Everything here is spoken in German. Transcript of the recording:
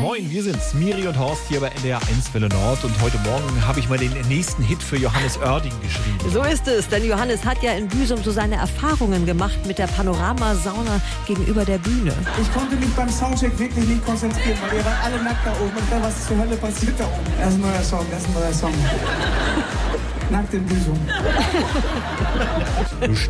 Moin, wir sind's, Miri und Horst hier bei NDR 1 Welle Nord. Und heute Morgen habe ich mal den nächsten Hit für Johannes Oerding geschrieben. So ist es, denn Johannes hat ja in Büsum so seine Erfahrungen gemacht mit der Panoramasauna gegenüber der Bühne. Ich konnte mich beim Soundcheck wirklich nicht konzentrieren, weil ihr wart alle nackt da oben und was zur Hölle passiert da oben. Das ist ein neuer Song, Nackt in Büsum.